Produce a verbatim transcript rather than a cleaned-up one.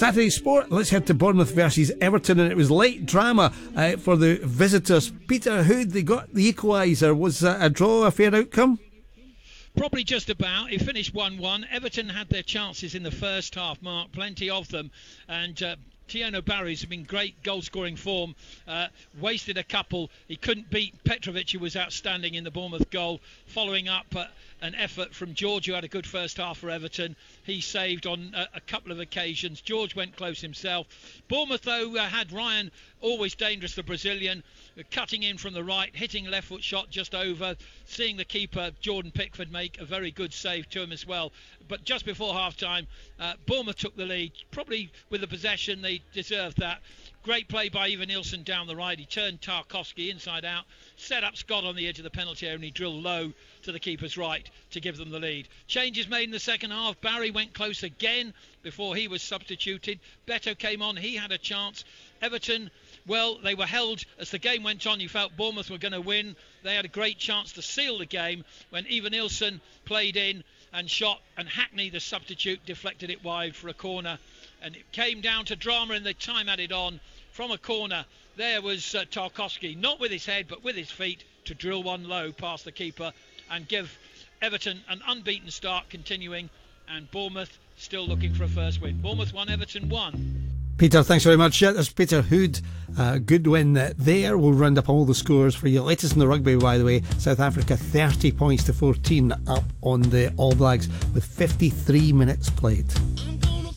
Saturday Sport, let's head to Bournemouth versus Everton, and it was late drama uh, for the visitors. Peter Hood, they got the equaliser. Was uh, a draw a fair outcome? Probably just about. It finished one one. Everton had their chances in the first half, Mark, plenty of them, and uh, Tiano Barry's been great goal-scoring form. Uh, wasted a couple. He couldn't beat Petrovic, who was outstanding in the Bournemouth goal. Following up uh, an effort from George, who had a good first half for Everton. He saved on a, a couple of occasions. George went close himself. Bournemouth, though, uh, had Ryan, always dangerous, the Brazilian, uh, cutting in from the right, hitting left foot shot just over, seeing the keeper, Jordan Pickford, make a very good save to him as well. But just before half-time, uh, Bournemouth took the lead. Probably with the possession, they deserved that. Great play by Ivan Nilsson down the right. He turned Tarkowski inside out, set up Scott on the edge of the penalty area, and he drilled low to the keeper's right to give them the lead. Changes made in the second half. Barry went close again before he was substituted. Beto came on. He had a chance. Everton, well, they were held as the game went on. You felt Bournemouth were going to win. They had a great chance to seal the game when Ivan Nilsson played in and shot, and Hackney, the substitute, deflected it wide for a corner. And it came down to drama in the time added on. From a corner, there was uh, Tarkowski, not with his head but with his feet, to drill one low past the keeper and give Everton an unbeaten start continuing, and Bournemouth still looking for a first win. Bournemouth won, Everton won. Peter, thanks very much. Yeah, there's Peter Hood. Uh, good win uh, there. We'll round up all the scores for you. Latest in the rugby, by the way. South Africa thirty points to fourteen up on the All Blacks with fifty-three minutes played.